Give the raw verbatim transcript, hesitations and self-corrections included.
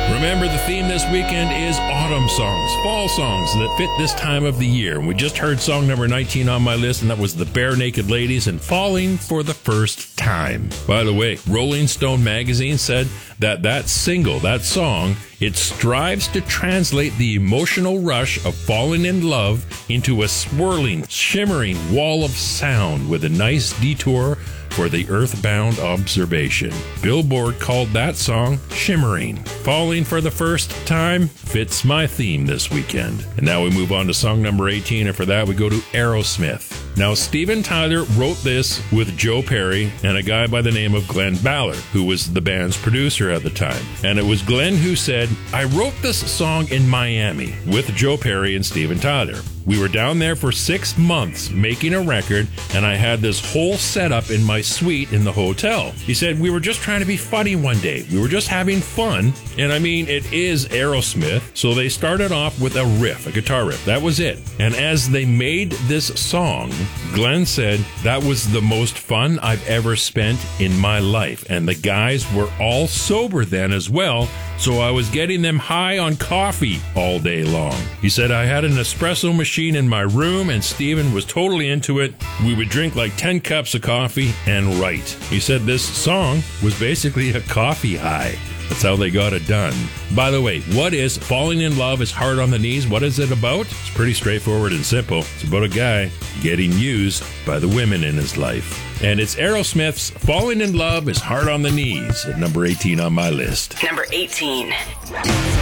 Remember, the theme this weekend is autumn songs, fall songs that fit this time of the year. We just heard song number nineteen on my list, and that was the Bare Naked Ladies and Falling for the First Time. By the way, Rolling Stone magazine said that that single, that song, it strives to translate the emotional rush of falling in love into a swirling, shimmering wall of sound with a nice detour for the earthbound observation. Billboard called that song Shimmering. Falling for the First Time fits my theme this weekend. And now we move on to song number eighteen, and for that we go to Aerosmith. Now, Steven Tyler wrote this with Joe Perry and a guy by the name of Glenn Ballard, who was the band's producer at the time. And it was Glenn who said, "I wrote this song in Miami with Joe Perry and Steven Tyler. We were down there for six months making a record, and I had this whole setup in my suite in the hotel." He said, "We were just trying to be funny one day. We were just having fun." And I mean, it is Aerosmith, so they started off with a riff, a guitar riff. That was it. And as they made this song, Glenn said, "That was the most fun I've ever spent in my life." And the guys were all sober then as well, so I was getting them high on coffee all day long. He said, "I had an espresso machine in my room, and Steven was totally into it. We would drink like ten cups of coffee and write." He said this song was basically a coffee high. That's how they got it done. By the way, what is Falling in Love is Hard on the Knees? What is it about? It's pretty straightforward and simple. It's about a guy getting used by the women in his life. And it's Aerosmith's Falling in Love is Hard on the Knees at number eighteen on my list. Number eighteen.